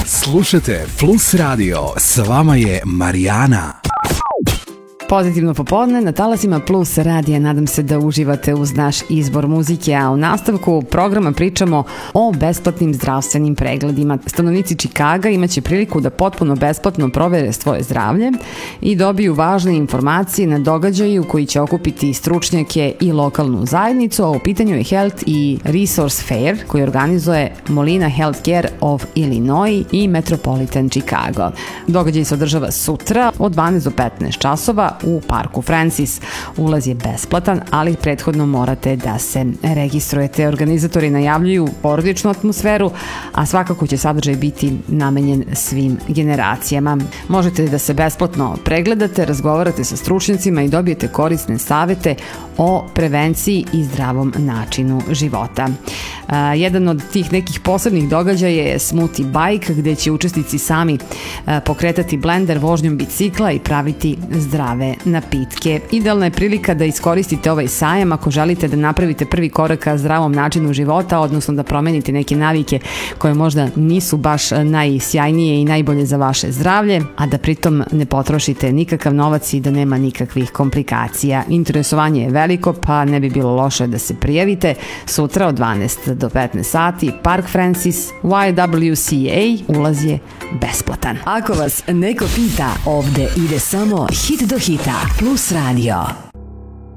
Slušajte Plus Radio, s vama je Marijana. Pozitivno popodne na talasima Plus radija. Nadam se da uživate uz naš izbor muzike, a u nastavku programa pričamo o besplatnim zdravstvenim pregledima. Stanovnici Čikaga imaće priliku da potpuno besplatno provere svoje zdravlje i dobiju važne informacije na događaju koji će okupiti stručnjake i lokalnu zajednicu, a u pitanju je Health i Resource Fair koji organizuje Molina Healthcare of Illinois i Metropolitan Chicago. Događaj se održava sutra od 12 do 15 časova u parku Francis. Ulaz je besplatan, ali prethodno morate da se registrujete. Organizatori najavljuju porodičnu atmosferu, a svakako će sadržaj biti namenjen svim generacijama. Možete da se besplatno pregledate, razgovarate sa stručnjacima i dobijete korisne savete o prevenciji i zdravom načinu života. Jedan od tih nekih posebnih događaja je Smoothie Bike, gde će učesnici sami pokretati blender vožnjom bicikla i praviti zdrave napitke. Idealna je prilika da iskoristite ovaj sajam ako želite da napravite prvi korak ka zdravom načinu života, odnosno da promenite neke navike koje možda nisu baš najsjajnije i najbolje za vaše zdravlje, a da pritom ne potrošite nikakav novac i da nema nikakvih komplikacija. Interesovanje je veliko, pa ne bi bilo loše da se prijavite. Sutra od 12 do 15 sati, Park Francis, YWCA, ulaz je besplatan. Ako vas neko pita, ovde ide samo hit do hita. Plus Radio.